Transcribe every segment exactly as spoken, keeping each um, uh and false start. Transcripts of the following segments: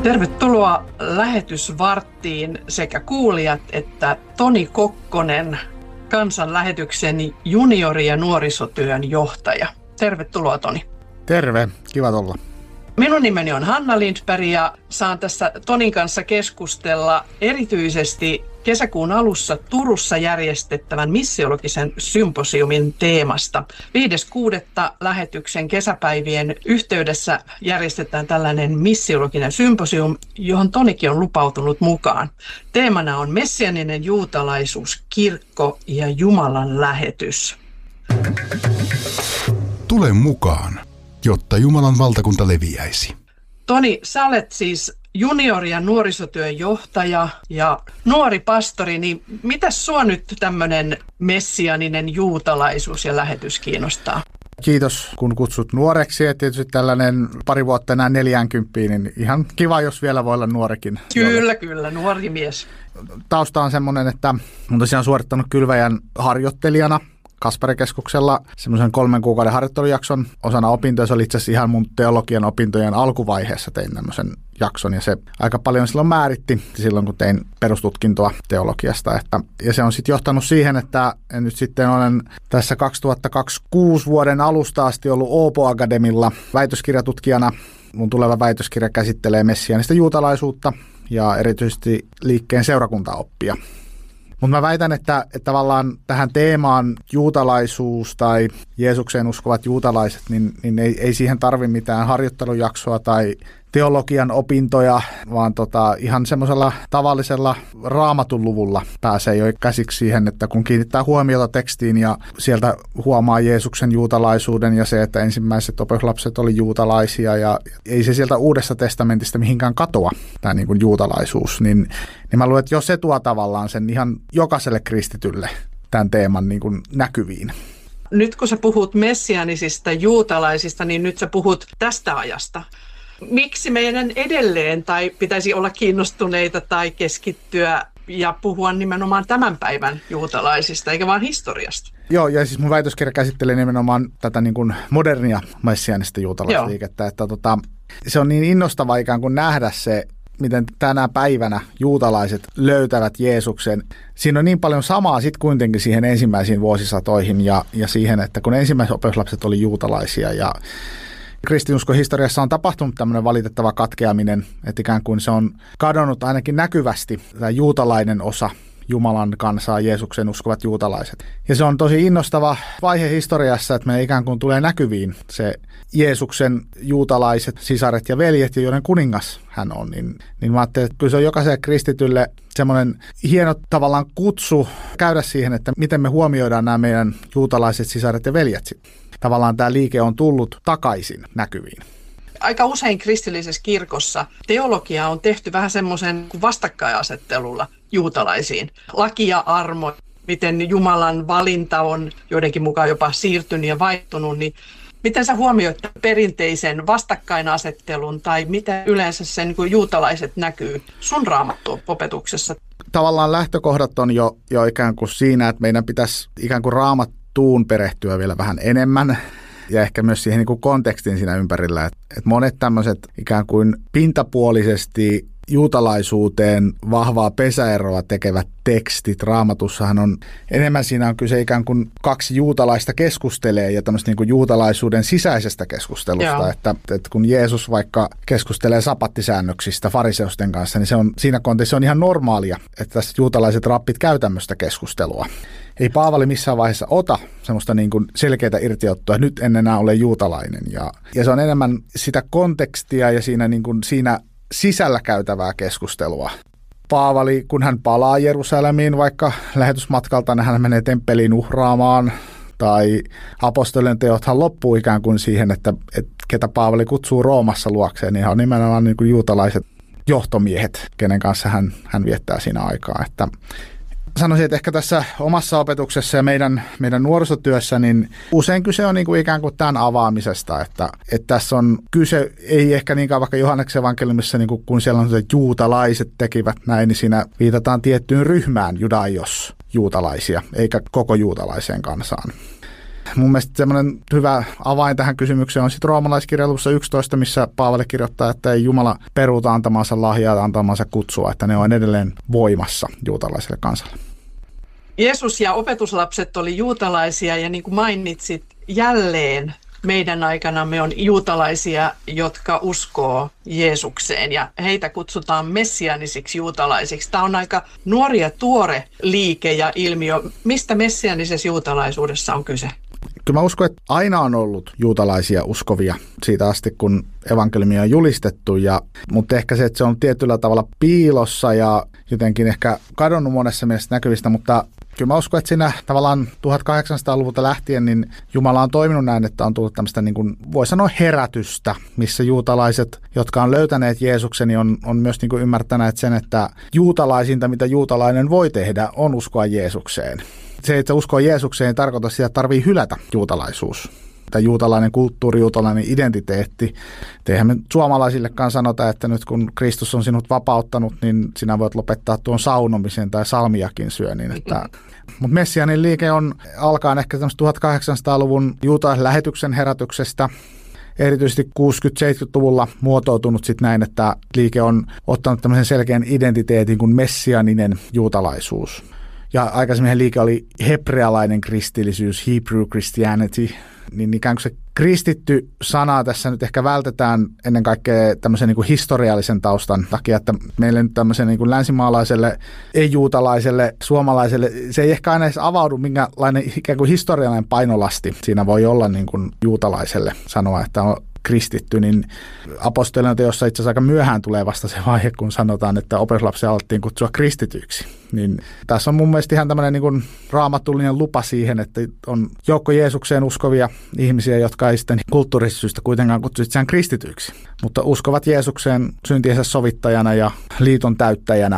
Tervetuloa lähetysvarttiin sekä kuulijat että Toni Kokkonen, kansanlähetyksen juniori- ja nuorisotyön johtaja. Tervetuloa Toni. Terve, kiva olla. Minun nimeni on Hanna Lindberg ja saan tässä Tonin kanssa keskustella erityisesti kesäkuun alussa Turussa järjestettävän missiologisen symposiumin teemasta. viides kuudetta lähetyksen kesäpäivien yhteydessä järjestetään tällainen missiologinen symposium, johon Tonikin on lupautunut mukaan. Teemana on messianinen juutalaisuus, kirkko ja Jumalan lähetys. Tule mukaan, jotta Jumalan valtakunta leviäisi. Toni, sä olet siis juniori- ja nuorisotyön johtaja ja nuori pastori, niin mitäs sua nyt tämmöinen messianinen juutalaisuus ja lähetys kiinnostaa? Kiitos, kun kutsut nuoreksi. Ja tietysti tällainen pari vuotta enää neljäänkymppiin, niin ihan kiva, jos vielä voi olla nuorikin. Kyllä, kyllä, nuori mies. Tausta on semmoinen, että olen tosiaan suorittanut kylväjän harjoittelijana Kasperikeskuksella semmoisen kolmen kuukauden harjoittelujakson osana opintoja. Se oli itse asiassa ihan mun teologian opintojen alkuvaiheessa tein tämmöisen jakson ja se aika paljon silloin määritti silloin, kun tein perustutkintoa teologiasta. Että, ja se on sitten johtanut siihen, että nyt sitten olen tässä kaksituhattakaksikymmentäkuusi vuoden alusta asti ollut Oopo Akademilla väitöskirjatutkijana. Mun tuleva väitöskirja käsittelee messianista juutalaisuutta ja erityisesti liikkeen seurakuntaoppia. Mutta mä väitän, että, että tavallaan tähän teemaan juutalaisuus tai Jeesukseen uskovat juutalaiset, niin, niin ei, ei siihen tarvi mitään harjoittelujaksoa tai teologian opintoja, vaan tota, ihan semmoisella tavallisella raamatun luvulla pääsee jo käsiksi siihen, että kun kiinnittää huomiota tekstiin ja sieltä huomaa Jeesuksen juutalaisuuden ja se, että ensimmäiset opetuslapset oli juutalaisia ja ei se sieltä Uudesta testamentista mihinkään katoa, tämä niin kuin juutalaisuus, niin, niin mä luulen, että jo se tuo tavallaan sen ihan jokaiselle kristitylle tämän teeman niin kuin näkyviin. Nyt kun sä puhut messianisista juutalaisista, niin nyt sä puhut tästä ajasta. Miksi meidän edelleen tai pitäisi olla kiinnostuneita tai keskittyä ja puhua nimenomaan tämän päivän juutalaisista, eikä vaan historiasta? Joo, ja siis mun väitöskirja käsittelee nimenomaan tätä niin kuin modernia messianista juutalaisliikettä, että tota, se on niin innostavaa ikään kuin nähdä se, miten tänä päivänä juutalaiset löytävät Jeesuksen. Siinä on niin paljon samaa sitten kuitenkin siihen ensimmäisiin vuosisatoihin ja, ja siihen, että kun ensimmäiset opetuslapset oli juutalaisia ja kristinuskon historiassa on tapahtunut tämmöinen valitettava katkeaminen, että ikään kuin se on kadonnut ainakin näkyvästi, tämä juutalainen osa Jumalan kansaa, Jeesuksen uskovat juutalaiset. Ja se on tosi innostava vaihe historiassa, että me ikään kuin tulee näkyviin se Jeesuksen juutalaiset sisaret ja veljet, joiden kuningas hän on. Niin, niin mä ajattelin, että kyllä se on jokaiselle kristitylle semmoinen hieno tavallaan kutsu käydä siihen, että miten me huomioidaan nämä meidän juutalaiset sisaret ja veljet sitten. Tavallaan tämä liike on tullut takaisin näkyviin. Aika usein kristillisessä kirkossa teologia on tehty vähän semmoisen vastakkainasettelulla juutalaisiin. Laki ja armo, miten Jumalan valinta on joidenkin mukaan jopa siirtynyt ja vaihtunut, niin miten sä huomioit perinteisen vastakkainasettelun tai miten yleensä sen niin kuin juutalaiset näkyy sun raamattuopetuksessa? Tavallaan lähtökohdat on jo, jo ikään kuin siinä, että meidän pitäisi ikään kuin raamattuun perehtyä vielä vähän enemmän. Ja ehkä myös siihen niin kuin kontekstin siinä ympärillä, että, että monet tämmöiset ikään kuin pintapuolisesti juutalaisuuteen vahvaa pesäeroa tekevät tekstit Raamatussahan on enemmän siinä on kyse ikään kuin kaksi juutalaista keskustelee ja tämmöistä niin kuin juutalaisuuden sisäisestä keskustelusta, että, että kun Jeesus vaikka keskustelee sapattisäännöksistä fariseusten kanssa, niin se on siinä kontekstissa on ihan normaalia, että tässä juutalaiset rappit käy tämmöistä keskustelua. Ei Paavali missään vaiheessa ota semmoista niin kuin selkeää irtiottoa, että nyt en enää ole juutalainen ja, ja se on enemmän sitä kontekstia ja siinä, niin kuin, siinä sisällä käytävää keskustelua. Paavali, kun hän palaa Jerusalemiin vaikka lähetysmatkalta, niin hän menee temppeliin uhraamaan tai apostolien teothan loppuu ikään kuin siihen, että, että ketä Paavali kutsuu Roomassa luokseen, niin hän on nimenomaan niin kuin juutalaiset johtomiehet, kenen kanssa hän, hän viettää siinä aikaa. Että sanoisin, että ehkä tässä omassa opetuksessa ja meidän, meidän nuorisotyössä, niin usein kyse on niin kuin ikään kuin tämän avaamisesta, että, että tässä on kyse, ei ehkä niinkään vaikka Johanneksen evankeliumissa, niin kuin, kun siellä on että juutalaiset tekivät näin, niin siinä viitataan tiettyyn ryhmään judaios juutalaisia, eikä koko juutalaiseen kansaan. Mun mielestä semmoinen hyvä avain tähän kysymykseen on sitten roomalaiskirja luvussa yksitoista, missä Paavali kirjoittaa, että ei Jumala peruuta antamansa lahjaa ja antamansa kutsua, että ne on edelleen voimassa juutalaiselle kansalle. Jeesus ja opetuslapset oli juutalaisia ja niin kuin mainitsit, jälleen meidän aikanamme on juutalaisia, jotka uskoo Jeesukseen ja heitä kutsutaan messianisiksi juutalaisiksi. Tämä on aika nuori ja tuore liike ja ilmiö. Mistä messianisessa juutalaisuudessa on kyse? Kyllä mä uskon, että aina on ollut juutalaisia uskovia siitä asti, kun evankeliumia on julistettu, ja, mutta ehkä se, että se on tietyllä tavalla piilossa ja jotenkin ehkä kadonnut monessa mielessä näkyvistä, mutta kyllä mä uskon, että siinä tavallaan tuhatkahdeksansataaluvulta lähtien niin Jumala on toiminut näin, että on tullut tämmöistä, niin kuin voi sanoa, herätystä, missä juutalaiset, jotka on löytäneet Jeesuksen, niin on, on myös niin kuin ymmärtäneet sen, että juutalaisinta, mitä juutalainen voi tehdä, on uskoa Jeesukseen. Se, että uskoo Jeesukseen, ei tarkoita sitä, että tarvii hylätä juutalaisuus. Tai juutalainen kulttuuri, juutalainen identiteetti. Eihän me suomalaisillekaan sanota, että nyt kun Kristus on sinut vapauttanut, niin sinä voit lopettaa tuon saunomisen tai salmiakin syönnin. Että mutta messianin liike on alkaa ehkä tuhatkahdeksansataaluvun juutalaislähetyksen herätyksestä. Erityisesti kuusikymmentä-seitsemänkymmentäluvulla muotoutunut sitten näin, että liike on ottanut tämmöisen selkeän identiteetin kuin messianinen juutalaisuus. Ja aikaisemmin liike oli hebrealainen kristillisyys, Hebrew Christianity, niin ikään kuin se kristitty sanaa tässä nyt ehkä vältetään ennen kaikkea tämmöisen niin kuin historiallisen taustan takia, että meille nyt tämmöisen niin kuin länsimaalaiselle, ei-juutalaiselle, suomalaiselle, se ei ehkä aina edes avaudu, minkälainen ikään kuin historiallinen painolasti siinä voi olla niin kuin juutalaiselle sanoa, että on kristitty, niin apostolien teossa itse asiassa aika myöhään tulee vasta se vaihe, kun sanotaan, että opetuslapsia alettiin kutsua kristityiksi. Niin tässä on mun mielestä ihan tämmöinen niin kuin raamatullinen lupa siihen, että on joukko Jeesukseen uskovia ihmisiä, jotka ei sitten kulttuurisista syistä kuitenkaan kutsu itseään kristityiksi, mutta uskovat Jeesukseen syntiensä sovittajana ja liiton täyttäjänä.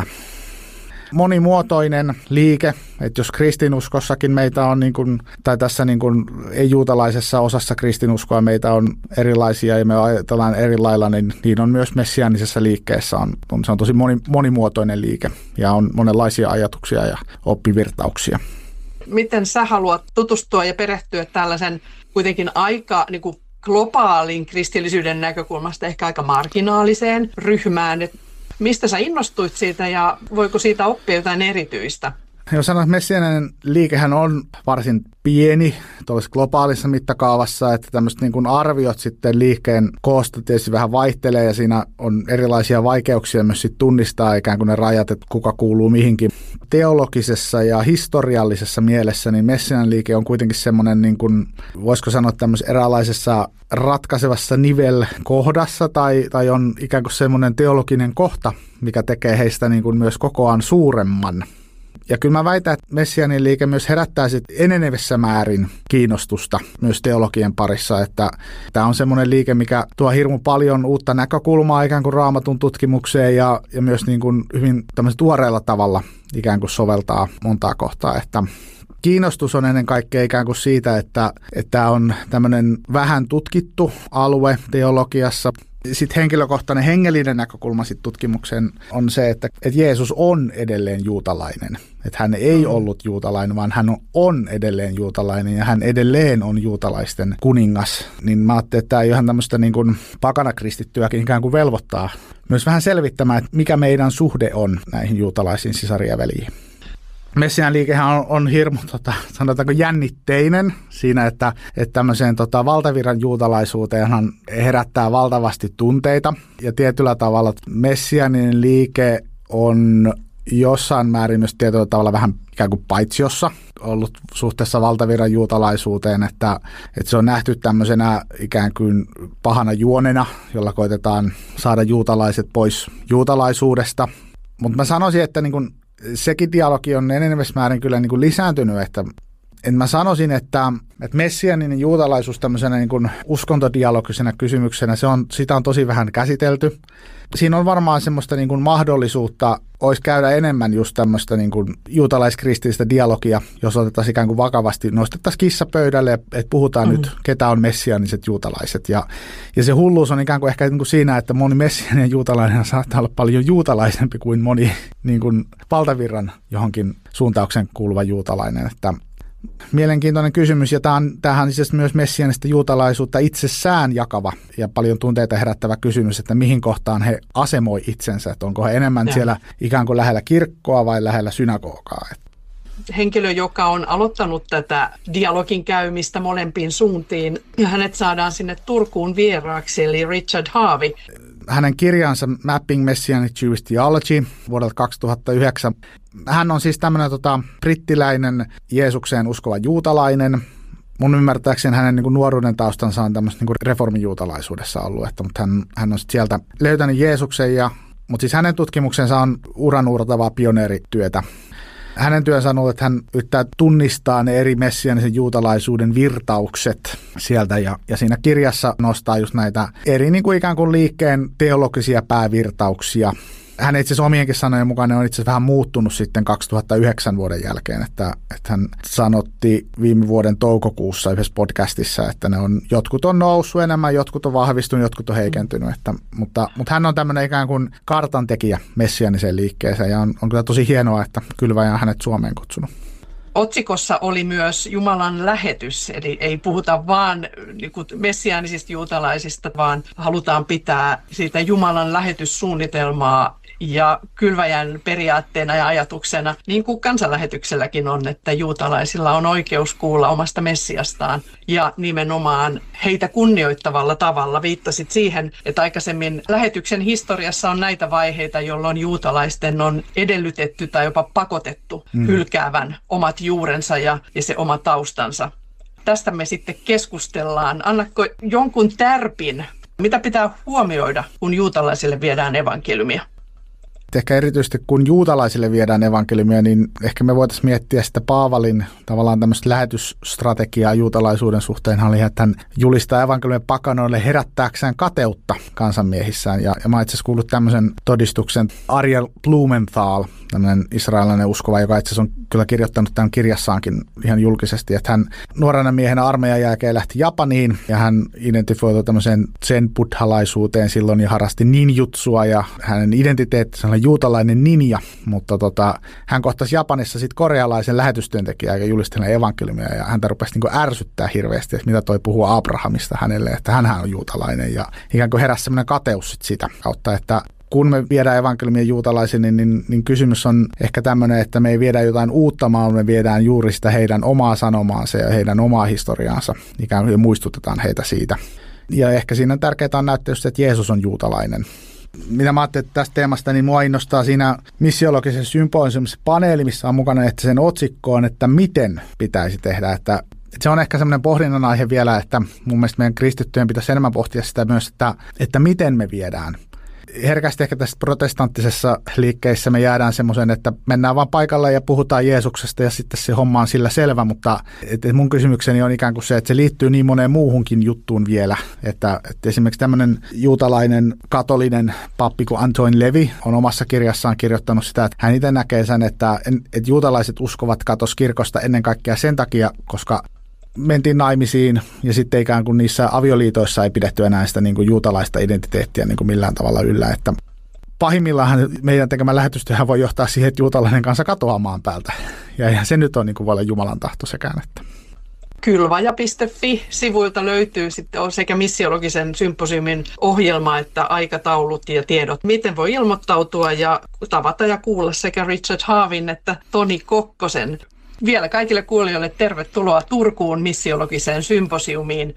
Monimuotoinen liike, että jos kristinuskossakin meitä on, niin kuin, tai tässä niin kuin ei-juutalaisessa osassa kristinuskoa meitä on erilaisia ja me ajatellaan eri lailla, niin, niin on myös messiaanisessa liikkeessä. On, on, se on tosi moni, monimuotoinen liike ja on monenlaisia ajatuksia ja oppivirtauksia. Miten sä haluat tutustua ja perehtyä tällaisen kuitenkin aika niin kuin globaalin kristillisyyden näkökulmasta ehkä aika marginaaliseen ryhmään? Mistä sä innostuit siitä ja voiko siitä oppia jotain erityistä? Jos sanon, että messiaaninen liikehän on varsin pieni tuollaisessa globaalissa mittakaavassa, että tämmöiset niin kuin arviot sitten liikkeen koosta tietysti vähän vaihtelee ja siinä on erilaisia vaikeuksia myös sitten tunnistaa ikään kuin ne rajat, että kuka kuuluu mihinkin. Teologisessa ja historiallisessa mielessä niin messiaaninen liike on kuitenkin semmoinen, niin kuin, voisiko sanoa tämmöisessä eräänlaisessa ratkaisevassa nivelkohdassa tai, tai on ikään kuin semmoinen teologinen kohta, mikä tekee heistä niin kuin myös kokoaan suuremman. Ja kyllä mä väitän, että messiaaninen liike myös herättää sit enenevässä määrin kiinnostusta myös teologian parissa, että tämä on semmoinen liike, mikä tuo hirmu paljon uutta näkökulmaa ikään kuin Raamatun tutkimukseen ja, ja myös niin kuin hyvin tämmöisellä tuoreella tavalla ikään kuin soveltaa montaa kohtaa, että kiinnostus on ennen kaikkea ikään kuin siitä, että tämä on tämmöinen vähän tutkittu alue teologiassa. Sitten henkilökohtainen hengellinen näkökulma sit tutkimukseen on se, että, että Jeesus on edelleen juutalainen. Että hän ei ollut juutalainen, vaan hän on edelleen juutalainen ja hän edelleen on juutalaisten kuningas. Niin mä ajattelin, että tämä ihan tämmöistä niin kuin pakanakristittyäkin ikään kuin velvoittaa myös vähän selvittämään, että mikä meidän suhde on näihin juutalaisiin sisariin ja veljiin. Messiaan liikehän on, on hirmu, tota, sanotaanko jännitteinen siinä, että, että tämmöiseen tota, valtavirran juutalaisuuteenhan herättää valtavasti tunteita. Ja tietyllä tavalla messiaaninen liike on jossain määrin myös tietyllä tavalla vähän ikään kuin paitsiossa ollut suhteessa valtavirran juutalaisuuteen, että, että se on nähty tämmöisenä ikään kuin pahana juonena, jolla koitetaan saada juutalaiset pois juutalaisuudesta. Mutta mä sanoisin, että niin kun sekin dialogi on enenevässä määrin kyllä niin kuin lisääntynyt, että, että mä sanoisin, että, että messiaaninen juutalaisuus tämmöisenä niin kuin uskontodialogisena kysymyksenä, se on, sitä on tosi vähän käsitelty. Siinä on varmaan semmoista niin kuin mahdollisuutta, olisi käydä enemmän just tämmöistä niin kuin juutalaiskristillistä dialogia, jos otettaisiin ikään kuin vakavasti, nostettaisiin kissa pöydälle, että puhutaan mm-hmm. nyt, ketä on messiaaniset juutalaiset. Ja, ja se hulluus on ikään kuin ehkä niin kuin siinä, että moni messiaaninen juutalainen saattaa olla paljon juutalaisempi kuin moni niin kuin valtavirran johonkin suuntauksen kuuluva juutalainen. Että Mielenkiintoinen kysymys, ja tämähän on siis myös messianista juutalaisuutta itsessään jakava ja paljon tunteita herättävä kysymys, että mihin kohtaan he asemoi itsensä, että onko he enemmän ja. siellä ikään kuin lähellä kirkkoa vai lähellä synagogaa. Henkilö, joka on aloittanut tätä dialogin käymistä molempiin suuntiin, ja hänet saadaan sinne Turkuun vieraaksi, eli Richard Harvey. Hänen kirjansa Mapping Messianic Jewish Theology vuodelta kaksituhattayhdeksän. Hän on siis tämmöinen tota, brittiläinen Jeesukseen uskova juutalainen. Mun ymmärtääkseni hänen niin kuin nuoruuden taustansa on tämmöistä niin kuin reformijuutalaisuudessa ollut, että, mutta hän, hän on sieltä löytänyt Jeesuksen, ja, mutta siis hänen tutkimuksensa on uranuurtavaa pioneerityötä. Hänen työnsä on ollut, että hän yrittää tunnistaa ne eri messianisen juutalaisuuden virtaukset sieltä, ja, ja siinä kirjassa nostaa just näitä eri niin kuin ikään kuin liikkeen teologisia päävirtauksia. Hän itse asiassa omienkin sanojen mukaan ne on itse asiassa vähän muuttunut sitten kaksituhattayhdeksän vuoden jälkeen, että, että hän sanotti viime vuoden toukokuussa yhdessä podcastissa, että ne on, jotkut on noussut enemmän, jotkut on vahvistunut, jotkut on heikentynyt, että, mutta, mutta hän on tämmöinen ikään kuin kartantekijä messianiseen liikkeeseen, ja on, on kyllä tosi hienoa, että Kylväjä on hänet Suomeen kutsunut. Otsikossa oli myös Jumalan lähetys, eli ei puhuta vaan niin kuin messiaanisista juutalaisista, vaan halutaan pitää siitä Jumalan lähetyssuunnitelmaa ja Kylväjän periaatteena ja ajatuksena, niin kuin kansanlähetykselläkin on, että juutalaisilla on oikeus kuulla omasta Messiastaan ja nimenomaan heitä kunnioittavalla tavalla. Viittasit siihen, että aikaisemmin lähetyksen historiassa on näitä vaiheita, jolloin juutalaisten on edellytetty tai jopa pakotettu mm. hylkäävän omat juurensa ja, ja se oma taustansa. Tästä me sitten keskustellaan. Annatko jonkun tärpin, mitä pitää huomioida, kun juutalaisille viedään evankeliumia? Ehkä erityisesti kun juutalaisille viedään evankeliumia, niin ehkä me voitaisiin miettiä sitä Paavalin tavallaan tämmöistä lähetysstrategiaa juutalaisuuden suhteen, oli, että hän julistaa evankeliumia pakanoille herättääkseen kateutta kansanmiehissään. Ja, ja mä itse asiassa kuullut tämmöisen todistuksen Ariel Blumenthal, tämmöinen israelilainen uskova, joka itse asiassa on kyllä kirjoittanut tämän kirjassaankin ihan julkisesti, että hän nuorena miehenä armeijan jälkeen lähti Japaniin ja hän identifioitui tämmöiseen zen-buddhalaisuuteen silloin ja harrasti ninjutsua ja hänen identiteettinsä oli juutalainen ninja, mutta tota, hän kohtasi Japanissa sitten korealaisen lähetystyöntekijän ja julisteli evankeliumia ja häntä rupesi niin kuin ärsyttää hirveästi, että mitä toi puhuu Abrahamista hänelle, että hänhän on juutalainen ja ikään kuin heräsi semmoinen kateus sit sitä kautta, että kun me viedään evankeliumia juutalaisiin, niin, niin, niin kysymys on ehkä tämmöinen, että me ei viedä jotain uutta, vaan me viedään juuri sitä heidän omaa sanomaansa ja heidän omaa historiaansa, ikään kuin muistutetaan heitä siitä. Ja ehkä siinä tärkeää on näyttää just, että Jeesus on juutalainen. Mitä mä ajattelin tästä teemasta, niin mua innostaa siinä missiologisen symposiumissa paneeli, missä on mukana, että sen otsikko on, että miten pitäisi tehdä, että se on ehkä semmoinen pohdinnan aihe vielä, että mun mielestä meidän kristittyjen pitäisi enemmän pohtia sitä myös, että, että miten me viedään. Herkästi ehkä tässä protestanttisessa liikkeessä me jäädään semmoisen, että mennään vaan paikalle ja puhutaan Jeesuksesta ja sitten se homma on sillä selvä, mutta et mun kysymykseni on ikään kuin se, että se liittyy niin moneen muuhunkin juttuun vielä, että, että esimerkiksi tämmöinen juutalainen katolinen pappi kuin Antoine Levy on omassa kirjassaan kirjoittanut sitä, että hän itse näkee sen, että, että juutalaiset uskovat katos kirkosta ennen kaikkea sen takia, koska mentiin naimisiin ja sitten ikään kuin niissä avioliitoissa ei pidetty enää sitä niin kuin juutalaista identiteettiä niin kuin millään tavalla yllä. Että pahimmillaan meidän tekemä lähetystyöhän voi johtaa siihen, että juutalainen kanssa katoaa maan päältä. Ja eihän se nyt ole niin kuin voi olla Jumalan tahto sekään. Että. Kylväjä piste fi-sivuilta löytyy sitten sekä missiologisen symposiumin ohjelma että aikataulut ja tiedot, miten voi ilmoittautua ja tavata ja kuulla sekä Richard Harveyn että Toni Kokkosen. Vielä kaikille kuulijoille tervetuloa Turkuun missiologiseen symposiumiin.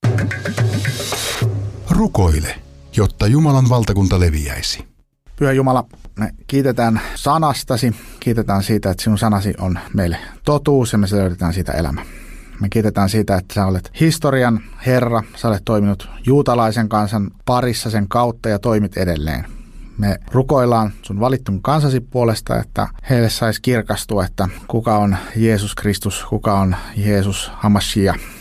Rukoile, jotta Jumalan valtakunta leviäisi. Pyhä Jumala, me kiitetään sanastasi, kiitetään siitä, että sinun sanasi on meille totuus ja me löydetään siitä elämä. Me kiitetään siitä, että sä olet historian Herra, sä olet toiminut juutalaisen kansan parissa sen kautta ja toimit edelleen. Me rukoillaan sun valittun kansasi puolesta, että heille saisi kirkastua, että kuka on Jeesus Kristus, kuka on Jeesus Hamashiach,